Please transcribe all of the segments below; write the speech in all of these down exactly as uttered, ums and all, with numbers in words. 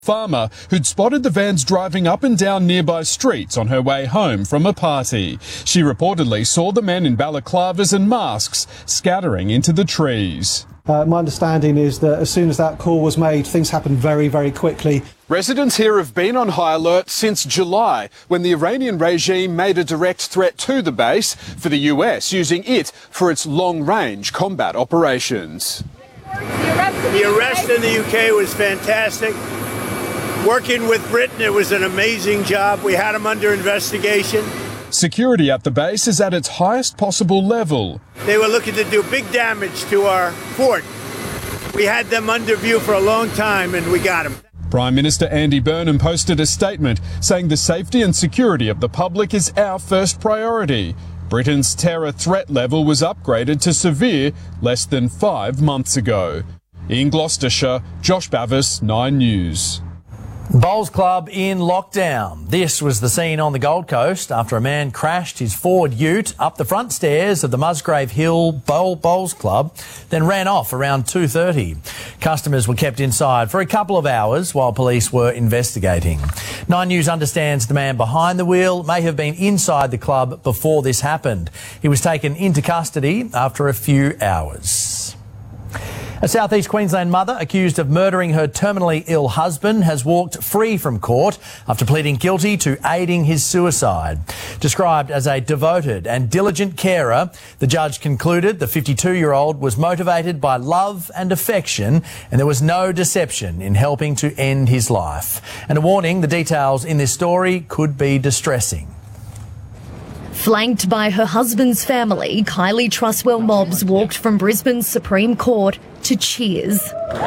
Farmer who'd spotted the vans driving up and down nearby streets on her way home from a party. She reportedly saw the men in balaclavas and masks scattering into the trees. Uh, my understanding is that as soon as that call was made, things happened very, very quickly. Residents here have been on high alert since July, when the Iranian regime made a direct threat to the base for the U S, using it for its long-range combat operations. The arrest in the U K was fantastic. Working with Britain, it was an amazing job. We had them under investigation. Security at the base is at its highest possible level. They were looking to do big damage to our fort. We had them under view for a long time, and we got them. Prime Minister Andy Burnham posted a statement saying the safety and security of the public is our first priority. Britain's terror threat level was upgraded to severe less than five months ago. In Gloucestershire, Josh Bavis, Nine News. Bowls Club in lockdown. This was the scene on the Gold Coast after a man crashed his Ford Ute up the front stairs of the Musgrave Hill Bowl Bowls Club, then ran off around two thirty. Customers were kept inside for a couple of hours while police were investigating. Nine News understands the man behind the wheel may have been inside the club before this happened. He was taken into custody after a few hours. A South East Queensland mother accused of murdering her terminally ill husband has walked free from court after pleading guilty to aiding his suicide. Described as a devoted and diligent carer, the judge concluded the fifty-two-year-old was motivated by love and affection and there was no deception in helping to end his life. And a warning, the details in this story could be distressing. Flanked by her husband's family, Kylie Truswell Mobbs walked from Brisbane's Supreme Court to cheers.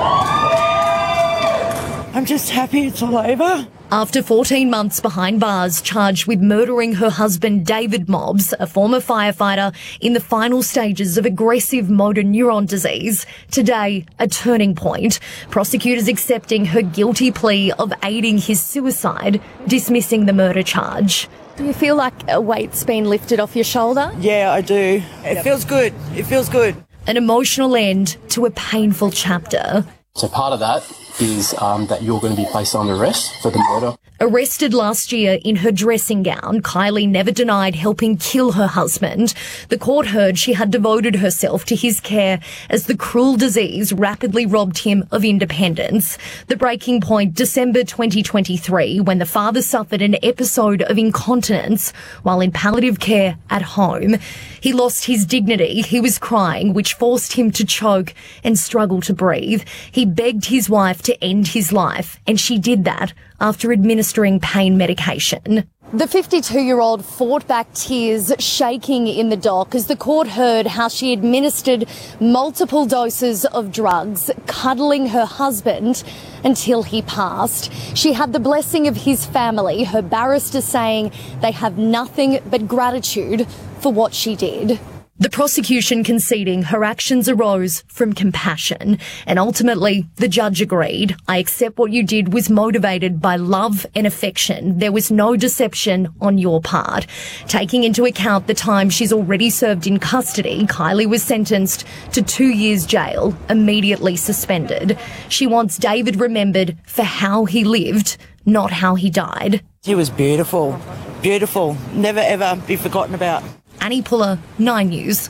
I'm just happy it's all over. After fourteen months behind bars, charged with murdering her husband David Mobbs, a former firefighter, in the final stages of aggressive motor neuron disease, today a turning point. Prosecutors accepting her guilty plea of aiding his suicide, dismissing the murder charge. Do you feel like a weight's been lifted off your shoulder? Yeah, I do. It feels good. It feels good. An emotional end to a painful chapter. So part of that is um, that you're going to be placed under arrest for the murder. Arrested last year in her dressing gown, Kylie never denied helping kill her husband. The court heard she had devoted herself to his care as the cruel disease rapidly robbed him of independence. The breaking point, December twenty twenty-three, when the father suffered an episode of incontinence while in palliative care at home. He lost his dignity. He was crying, which forced him to choke and struggle to breathe. He begged his wife to end his life, and she did that after administering pain medication. The fifty-two-year-old fought back tears shaking in the dock as the court heard how she administered multiple doses of drugs, cuddling her husband until he passed. She had the blessing of his family, her barrister saying they have nothing but gratitude for what she did. The prosecution conceding her actions arose from compassion, and ultimately the judge agreed. I accept what you did was motivated by love and affection. There was no deception on your part. Taking into account the time she's already served in custody, Kylie was sentenced to two years jail, immediately suspended. She wants David remembered for how he lived, not how he died. He was beautiful, beautiful, never ever be forgotten about. Annie Puller, Nine News.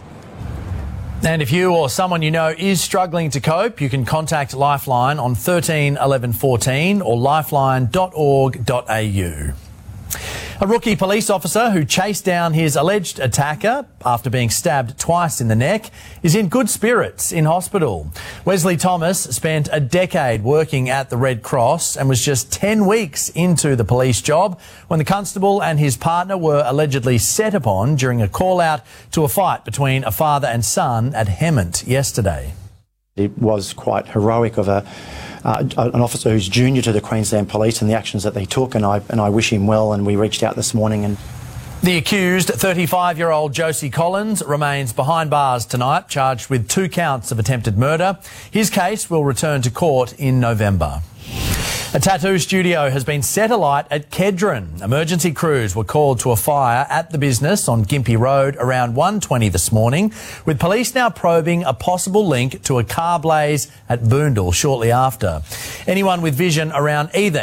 And if you or someone you know is struggling to cope, you can contact Lifeline on thirteen eleven fourteen or lifeline dot org dot a u. A rookie police officer who chased down his alleged attacker after being stabbed twice in the neck is in good spirits in hospital. Wesley Thomas spent a decade working at the Red Cross and was just ten weeks into the police job when the constable and his partner were allegedly set upon during a call-out to a fight between a father and son at Hemmant yesterday. It was quite heroic of a Uh, an officer who's junior to the Queensland Police and the actions that they took, and I and I wish him well, and we reached out this morning. And the accused, thirty-five-year-old Josie Collins, remains behind bars tonight, charged with two counts of attempted murder. His case will return to court in November. A tattoo studio has been set alight at Kedron. Emergency crews were called to a fire at the business on Gympie Road around one twenty this morning, with police now probing a possible link to a car blaze at Boondall shortly after. Anyone with vision around either